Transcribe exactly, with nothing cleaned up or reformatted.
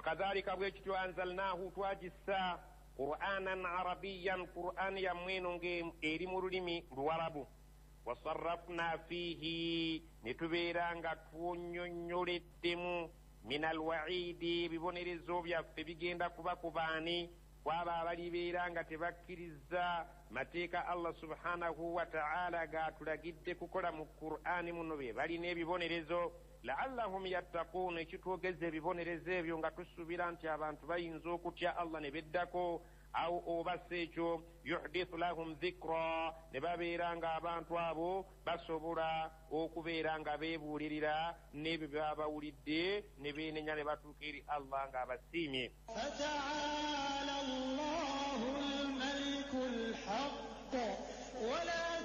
wakadhalika bwekityo anzalnahu twagissa qur'anan arabiyan qur'an yamweno nge eri mu lulimi luwarabu wasarrafna fihi netubeera nga twonyonyoleddemu min alwaidi ebibonerezo byaffe bigenda kuba ku baani kwaba abalibeera nga tebakkiriza mateeka Allah subhanahu wa ta'ala gatulagidde kukola mu qur'ani muno be balina ebibonerezo la'allahum yattaqun ekitwogeza ebibonerezo ebyo nga tusuubira nti abantu bayinza okutya Allah ne beddako au obase ekyo yuhdithu lahum dhikra ne babeera nga abantu abo basobola okubeera nga beebuulirira n'ebyo byabawulidde ne beenenya ne batuuka eri Allah nga abasiimye. Fata'ala Allahu al-maliku al-haqq wa la